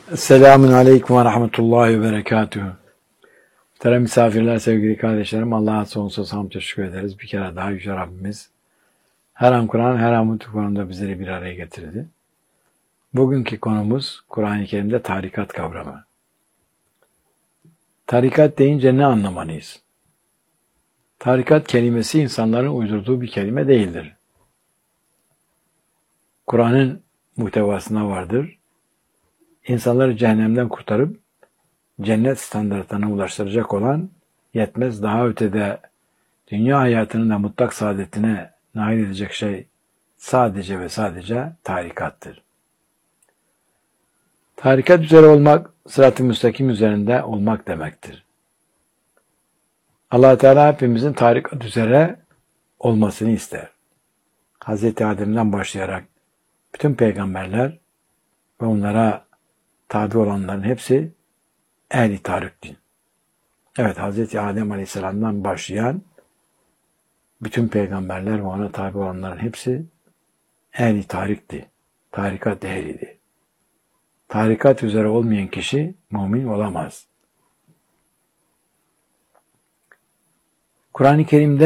Selamun Aleyküm ve Rahmetullahi ve Berekatuhu. Muhterem misafirler, sevgili kardeşlerim, Allah'a sonsuz hamd teşekkür ederiz. Bir kere daha Yüce Rabbimiz her an Kur'an, her an mutluluk konumda bizleri bir araya getirdi. Bugünkü konumuz Kur'an-ı Kerim'de tarikat kavramı. Tarikat deyince ne anlamalıyız? Tarikat kelimesi insanların uydurduğu bir kelime değildir. Kur'an'ın muhtevasına vardır. İnsanları cehennemden kurtarıp cennet standartlarına ulaştıracak olan, yetmez daha ötede dünya hayatının da mutlak saadetine nail edecek şey sadece ve sadece tarikattır. Tarikat üzere olmak, sırat-ı müstakim üzerinde olmak demektir. Allah Teala hepimizin tarikat üzere olmasını ister. Hz. Adem'den başlayarak bütün peygamberler ve onlara tabi olanların hepsi ehl-i tarikti. Evet, Hz. Adem Aleyhisselam'dan başlayan bütün peygamberler ve ona tabi olanların hepsi ehl-i tarikti. Tarikat ehliydi. Tarikat üzere olmayan kişi mümin olamaz. Kur'an-ı Kerim'de